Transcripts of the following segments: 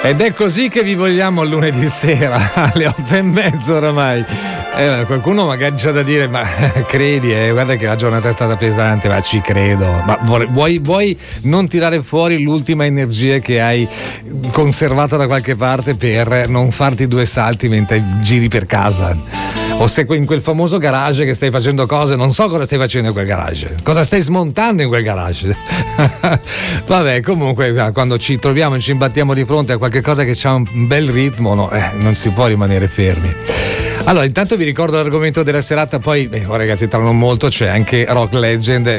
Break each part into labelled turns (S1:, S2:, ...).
S1: Ed è così che vi vogliamo lunedì sera alle 8:30 oramai. Qualcuno magari c'ha da dire, ma credi, guarda che la giornata è stata pesante, ma ci credo. Ma vuoi non tirare fuori l'ultima energia che hai conservata da qualche parte per non farti due salti mentre giri per casa? O se in quel famoso garage che stai facendo cose, non so cosa stai facendo in quel garage, cosa stai smontando in quel garage. Vabbè, comunque quando ci troviamo e ci imbattiamo di fronte a qualche cosa che ha un bel ritmo, no, non si può rimanere fermi. Allora, intanto vi ricordo l'argomento della serata, poi ragazzi, tra non molto c'è anche Rock Legend.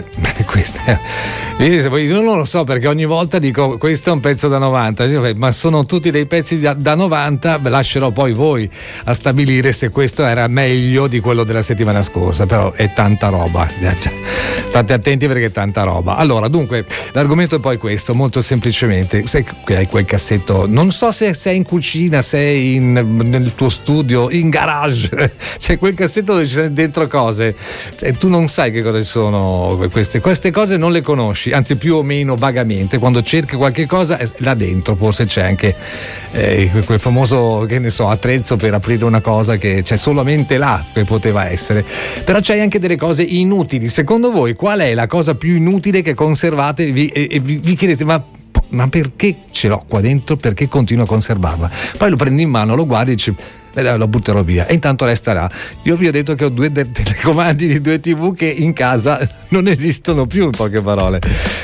S1: Io non lo so, perché ogni volta dico questo è un pezzo da 90, ma sono tutti dei pezzi da 90, lascerò poi voi a stabilire se questo era meglio di quello della settimana scorsa, però è tanta roba, state attenti perché è tanta roba. Allora, dunque, l'argomento è poi questo, molto semplicemente, se hai quel cassetto, non so se sei in cucina, sei nel tuo studio, in garage, c'è quel cassetto dove ci sono dentro cose e tu non sai che cosa ci sono, queste cose non le conosci, anzi più o meno vagamente, quando cerchi qualche cosa là dentro forse c'è anche quel famoso, che ne so, attrezzo per aprire una cosa che c'è solamente là che poteva essere, però c'è anche delle cose inutili. Secondo voi qual è la cosa più inutile che conservate e vi chiedete ma perché ce l'ho qua dentro, perché continuo a conservarla? Poi lo prendi in mano, lo guardi e dici lo butterò via, e intanto resterà. Io vi ho detto che ho 2 telecomandi di 2 TV che in casa non esistono più, in poche parole.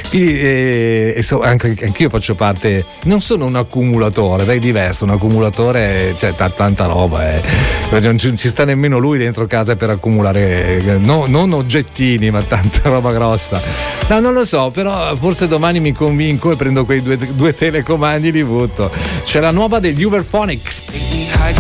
S1: Anch'io faccio parte, non sono un accumulatore, è diverso, un accumulatore c'è tanta roba, non ci sta nemmeno lui dentro casa per accumulare, non oggettini, ma tanta roba grossa. No, non lo so, però forse domani mi convinco e prendo quei due telecomandi e li butto. C'è la nuova degli Uberphonics.